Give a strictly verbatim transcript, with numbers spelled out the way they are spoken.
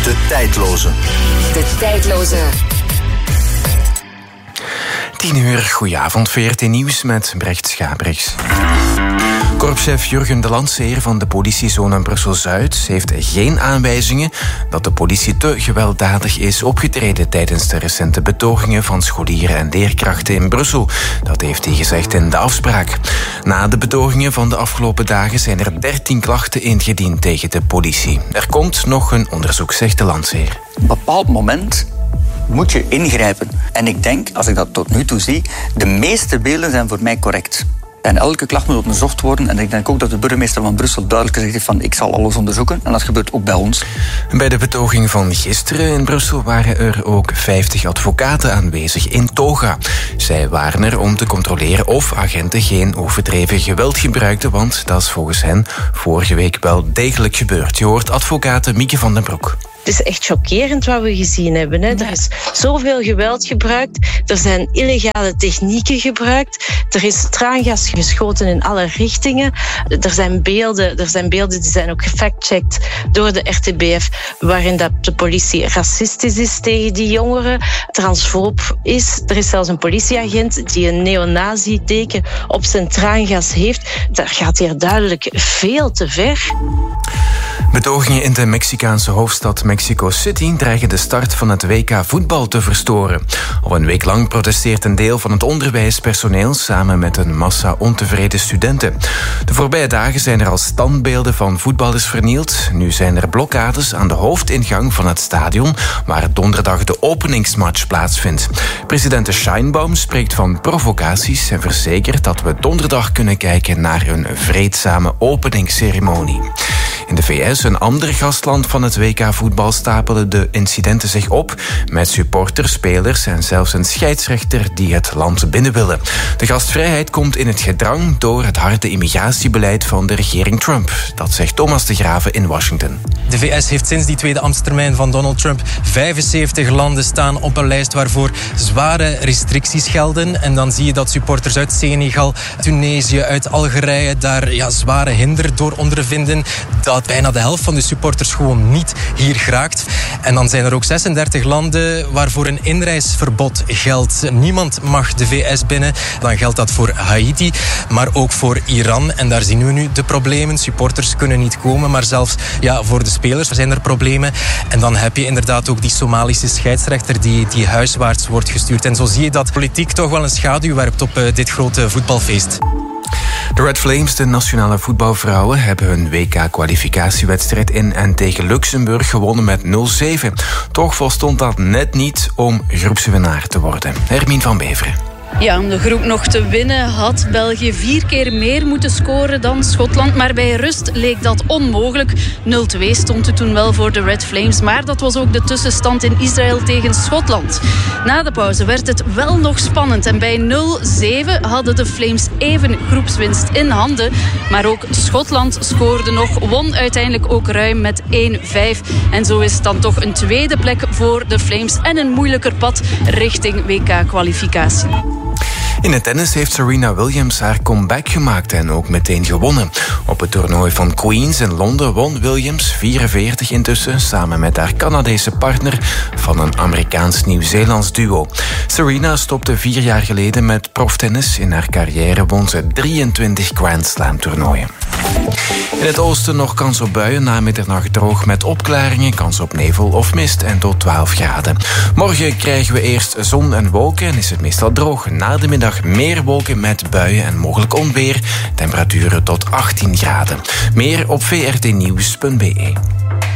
De tijdloze. De tijdloze. tien uur, goedenavond, V R T Nieuws met Brecht Schabrichs. Korpschef Jurgen de Landseer van de politiezone Brussel-Zuid heeft geen aanwijzingen dat de politie te gewelddadig is opgetreden tijdens de recente betogingen van scholieren en leerkrachten in Brussel. Dat heeft hij gezegd in de afspraak. Na de betogingen van de afgelopen dagen zijn er dertien klachten ingediend tegen de politie. Er komt nog een onderzoek, zegt de Landseer. Op een bepaald moment moet je ingrijpen. En ik denk, als ik dat tot nu toe zie, de meeste beelden zijn voor mij correct. En elke klacht moet onderzocht worden. En ik denk ook dat de burgemeester van Brussel duidelijk gezegd heeft van ik zal alles onderzoeken. En dat gebeurt ook bij ons. Bij de betoging van gisteren in Brussel waren er ook vijftig advocaten aanwezig in toga. Zij waren er om te controleren of agenten geen overdreven geweld gebruikten, want dat is volgens hen vorige week wel degelijk gebeurd. Je hoort advocaat Mieke van den Broek. Het is echt chockerend wat we gezien hebben. Hè. Er is zoveel geweld gebruikt. Er zijn illegale technieken gebruikt. Er is traangas geschoten in alle richtingen. Er zijn beelden, er zijn beelden die zijn ook gefactcheckt door de R T B F, waarin dat de politie racistisch is tegen die jongeren, transfoob is. Er is zelfs een politieagent die een neonazi-teken op zijn traangas heeft. Dat gaat hier duidelijk veel te ver. Betogingen in de Mexicaanse hoofdstad Mexico City dreigen de start van het W K voetbal te verstoren. Al een week lang protesteert een deel van het onderwijspersoneel samen met een massa ontevreden studenten. De voorbije dagen zijn er al standbeelden van voetballers vernield. Nu zijn er blokkades aan de hoofdingang van het stadion waar donderdag de openingsmatch plaatsvindt. President Scheinbaum spreekt van provocaties en verzekert dat we donderdag kunnen kijken naar een vreedzame openingsceremonie. In de V S, een ander gastland van het W K voetbal, stapelen de incidenten zich op met supporters, spelers en zelfs een scheidsrechter die het land binnen willen. De gastvrijheid komt in het gedrang door het harde immigratiebeleid van de regering Trump. Dat zegt Thomas de Graven in Washington. De V S heeft sinds die tweede ambtstermijn van Donald Trump vijfenzeventig landen staan op een lijst waarvoor zware restricties gelden. En dan zie je dat supporters uit Senegal, Tunesië, uit Algerije daar ja, zware hinder door ondervinden. Dat bijna de helft van de supporters gewoon niet hier geraakt. En dan zijn er ook zesendertig landen waarvoor een inreisverbod geldt. Niemand mag de V S binnen. Dan geldt dat voor Haiti, maar ook voor Iran. En daar zien we nu de problemen. Supporters kunnen niet komen, maar zelfs ja, voor de spelers zijn er problemen. En dan heb je inderdaad ook die Somalische scheidsrechter die, die huiswaarts wordt gestuurd. En zo zie je dat politiek toch wel een schaduw werpt op uh, dit grote voetbalfeest. De Red Flames, de nationale voetbalvrouwen, hebben hun W K-kwalificatiewedstrijd in en tegen Luxemburg gewonnen met nul zeven. Toch volstond dat net niet om groepswinnaar te worden. Hermine van Beveren. Ja, om de groep nog te winnen had België vier keer meer moeten scoren dan Schotland. Maar bij rust leek dat onmogelijk. nul twee stond het toen wel voor de Red Flames. Maar dat was ook de tussenstand in Israël tegen Schotland. Na de pauze werd het wel nog spannend. En bij nul zeven hadden de Flames even groepswinst in handen. Maar ook Schotland scoorde nog. Won uiteindelijk ook ruim met één vijf. En zo is het dan toch een tweede plek voor de Flames. En een moeilijker pad richting W K-kwalificatie. In het tennis heeft Serena Williams haar comeback gemaakt en ook meteen gewonnen. Op het toernooi van Queens in Londen won Williams, vierenveertig intussen, samen met haar Canadese partner van een Amerikaans-Nieuw-Zeelands duo. Serena stopte vier jaar geleden met proftennis. In haar carrière won ze drieëntwintig Grand Slam toernooien. In het oosten nog kans op buien, na middernacht droog met opklaringen, kans op nevel of mist en tot twaalf graden. Morgen krijgen we eerst zon en wolken en is het meestal droog. Na de middag meer wolken met buien en mogelijk onweer. Temperaturen tot achttien graden. Meer op v r t nieuws punt b e.